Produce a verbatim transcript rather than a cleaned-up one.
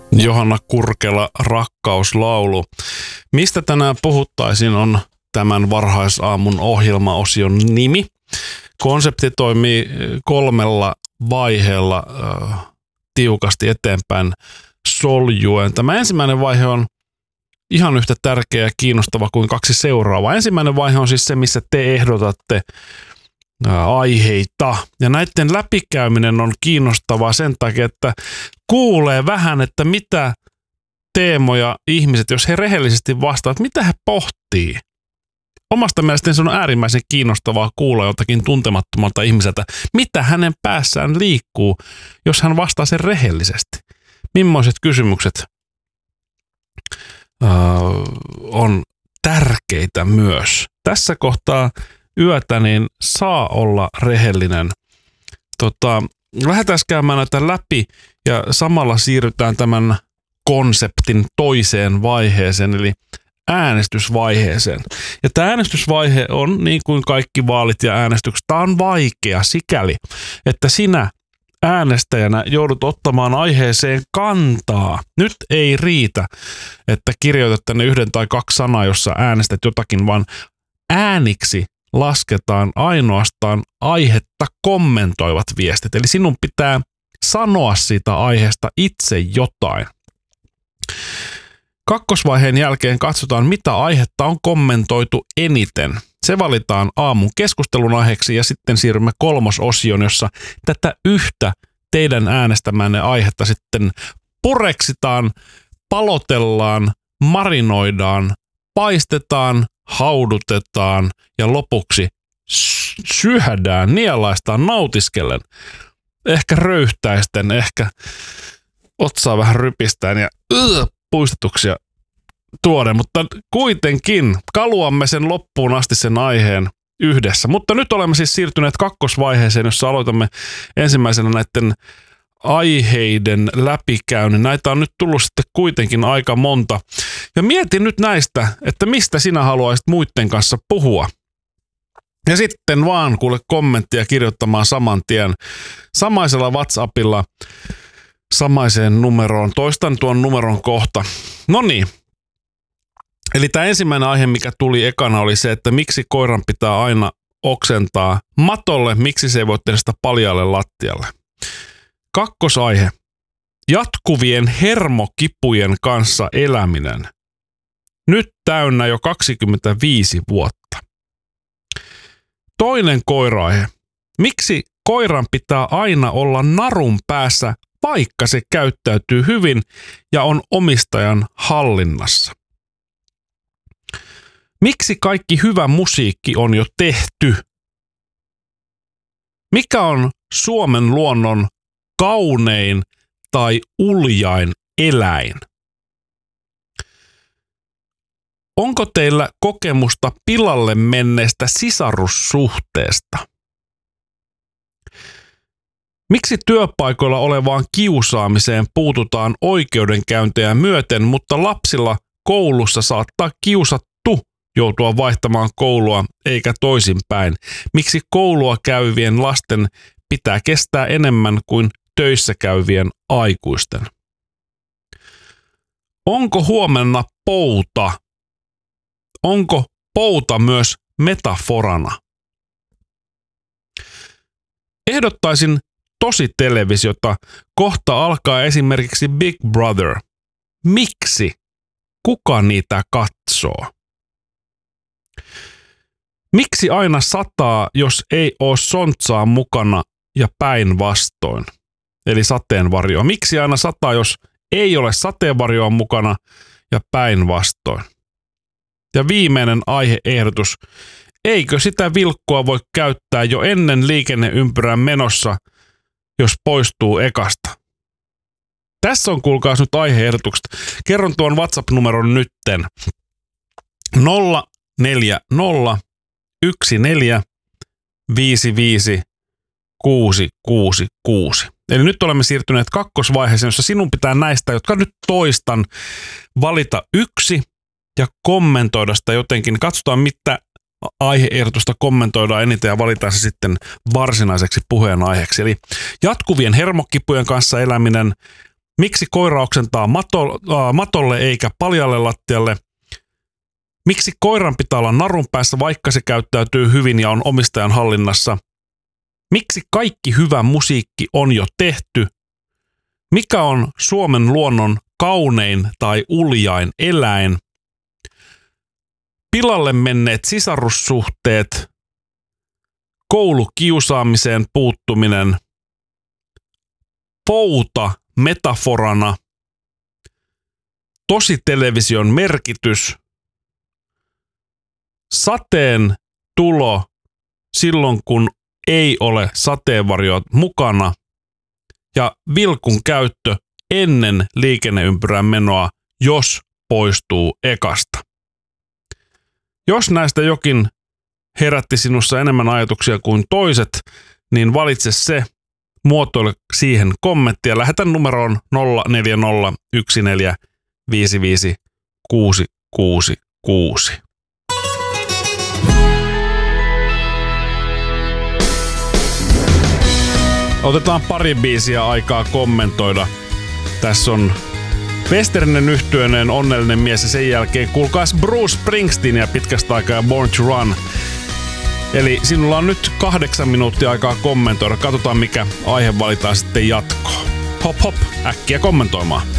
Johanna Kurkela, Rakkauslaulu. Mistä tänään puhuttaisiin on tämän varhaisaamun ohjelmaosion nimi. Konsepti toimii kolmella vaiheella äh, tiukasti eteenpäin soljuen. Tämä ensimmäinen vaihe on ihan yhtä tärkeä ja kiinnostava kuin kaksi seuraavaa. Ensimmäinen vaihe on siis se, missä te ehdotatte aiheita. Ja näiden läpikäyminen on kiinnostavaa sen takia, että kuulee vähän, että mitä teemoja ihmiset, jos he rehellisesti vastaavat, mitä he pohtii. Omasta mielestäni se on äärimmäisen kiinnostavaa kuulla jotakin tuntemattomalta ihmiseltä, mitä hänen päässään liikkuu, jos hän vastaa sen rehellisesti. Millaiset kysymykset äh, on tärkeitä myös. Tässä kohtaa yötä niin saa olla rehellinen. Tota, lähdetään käymään näitä läpi ja samalla siirrytään tämän konseptin toiseen vaiheeseen, eli äänestysvaiheeseen. Ja tämä äänestysvaihe on, niin kuin kaikki vaalit ja äänestykset, tämä on vaikea sikäli, että sinä äänestäjänä joudut ottamaan aiheeseen kantaa. Nyt ei riitä, että kirjoitat tänne yhden tai kaksi sanaa, jossa äänestät jotakin, vaan ääniksi lasketaan ainoastaan aihetta kommentoivat viestit. Eli sinun pitää sanoa siitä aiheesta itse jotain. Kakkosvaiheen jälkeen katsotaan, mitä aihetta on kommentoitu eniten. Se valitaan aamun keskustelun aiheeksi ja sitten siirrymme kolmososioon, jossa tätä yhtä teidän äänestämänne aihetta sitten pureksitaan, palotellaan, marinoidaan, paistetaan, haudutetaan ja lopuksi syödään, nielaistaan, nautiskellen. Ehkä röyhtäisten, ehkä otsaa vähän rypistään ja uh, puistetuksia tuoden, mutta kuitenkin kaluamme sen loppuun asti sen aiheen yhdessä. Mutta nyt olemme siis siirtyneet kakkosvaiheeseen, jossa aloitamme ensimmäisenä näiden aiheiden läpikäynnin. Näitä on nyt tullut sitten kuitenkin aika monta. Ja mietin nyt näistä, että mistä sinä haluaisit muiden kanssa puhua. Ja sitten vaan kuule kommenttia kirjoittamaan saman tien samaisella WhatsAppilla samaiseen numeroon. Toistan tuon numeron kohta. No niin. Eli tämä ensimmäinen aihe, mikä tuli ekana, oli se, että miksi koiran pitää aina oksentaa matolle, miksi se ei voi tehdä sitä paljaalle lattialle. Kakkosaihe. Jatkuvien hermokipujen kanssa eläminen. Nyt täynnä jo kaksikymmentäviisi vuotta. Toinen koira-aihe. Miksi koiran pitää aina olla narun päässä, vaikka se käyttäytyy hyvin ja on omistajan hallinnassa? Miksi kaikki hyvä musiikki on jo tehty? Mikä on Suomen luonnon kaunein tai uljain eläin? Onko teillä kokemusta pilalle menneestä sisarussuhteesta? Miksi työpaikoilla olevaan kiusaamiseen puututaan oikeudenkäyntejä myöten, mutta lapsilla koulussa saattaa kiusattu joutua vaihtamaan koulua eikä toisinpäin? Miksi koulua käyvien lasten pitää kestää enemmän kuin töissä käyvien aikuisten? Onko huomenna pouta? Onko pouta myös metaforana? Ehdottaisin tositelevisiota. Kohta alkaa esimerkiksi Big Brother. Miksi? Kuka niitä katsoo? Miksi aina sataa, jos ei ole sontsaa mukana ja päinvastoin? Eli sateenvarjoa. Miksi aina sataa, jos ei ole sateenvarjoa mukana ja päinvastoin? Ja viimeinen aiheehdotus. Eikö sitä vilkkua voi käyttää jo ennen liikenneympyrän menossa, jos poistuu ekasta? Tässä on kuulkaas nyt aiheehdotukset. Kerron tuon WhatsApp-numeron nytten. nolla neljä nolla yksi neljä viisi viisi kuusi kuusi kuusi. Eli nyt olemme siirtyneet kakkosvaiheeseen, jossa sinun pitää näistä, jotka nyt toistan, valita yksi ja kommentoida sitä jotenkin. Katsotaan, mitä aiheehdotusta kommentoidaan eniten ja valitaan se sitten varsinaiseksi puheenaiheeksi. Eli jatkuvien hermokipujen kanssa eläminen, Miksi koira oksentaa mato, äh, matolle eikä paljalle lattialle? Miksi koiran pitää olla narun päässä, vaikka se käyttäytyy hyvin ja on omistajan hallinnassa? Miksi kaikki hyvä musiikki on jo tehty? Mikä on Suomen luonnon kaunein tai uljain eläin? Pilalle menneet sisarussuhteet, koulukiusaamiseen puuttuminen, pouta metaforana, tositelevision merkitys, sateen tulo silloin kun ei ole sateenvarjoa mukana ja vilkun käyttö ennen liikenneympyrän menoa, jos poistuu ekasta. Jos näistä jokin herätti sinussa enemmän ajatuksia kuin toiset, niin valitse se, muotoile siihen kommenttia. Lähetä numeroon nolla neljä nolla yksi neljä viisi viisi kuusi kuusi kuusi. Otetaan pari biisiä aikaa kommentoida. Tässä on Westernen yhtyöneen Onnellinen mies ja sen jälkeen kuulkaas Bruce Springsteen ja pitkästä aikaa Born to Run. Eli sinulla on nyt kahdeksan minuuttia aikaa kommentoida. Katsotaan mikä aihe valitaan sitten jatkoon. Hop hop, äkkiä kommentoimaan.